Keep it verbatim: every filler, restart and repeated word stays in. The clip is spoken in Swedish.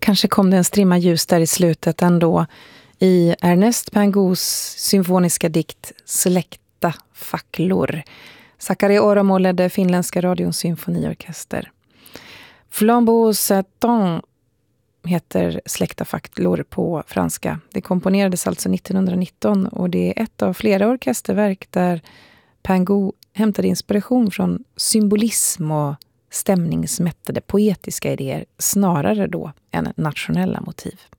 Kanske kom det en strimma ljus där i slutet ändå i Ernest Pingous symfoniska dikt Släckta facklor. Sakari Oramo ledde finländska radions symfoniorkester. Flambeau Satan heter Släckta facklor på franska. Det komponerades alltså nittonhundranitton och det är ett av flera orkesterverk där Pingou hämtade inspiration från symbolism och stämningsmättade poetiska idéer snarare då än nationella motiv.